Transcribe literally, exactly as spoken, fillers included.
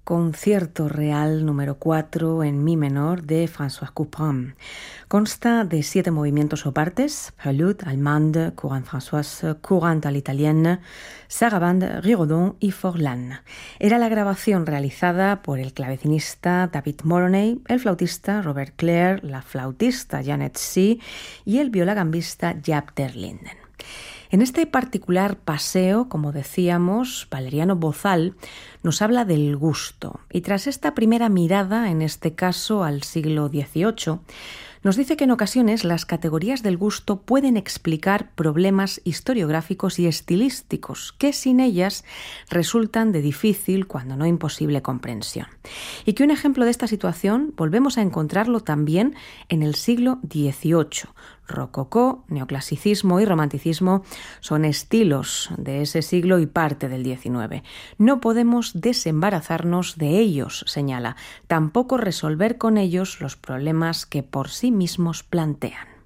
Concierto Real número cuatro en mi menor de François Couperin. Consta de siete movimientos o partes: Prélude, Allemande, Courante Françoise, Courante à l'italienne, Sarabande, Rigaudon y Forlan. Era la grabación realizada por el clavecinista David Moroney, el flautista Robert Clare, la flautista Janet C. y el violagambista Jaap der Linden. En este particular paseo, como decíamos, Valeriano Bozal nos habla del gusto y tras esta primera mirada, en este caso al siglo dieciocho, nos dice que en ocasiones las categorías del gusto pueden explicar problemas historiográficos y estilísticos que sin ellas resultan de difícil, cuando no imposible, comprensión. Y que un ejemplo de esta situación volvemos a encontrarlo también en el siglo dieciocho. Rococó, neoclasicismo y romanticismo son estilos de ese siglo y parte del diecinueve. No podemos desembarazarnos de ellos, señala, tampoco resolver con ellos los problemas que por sí mismos plantean.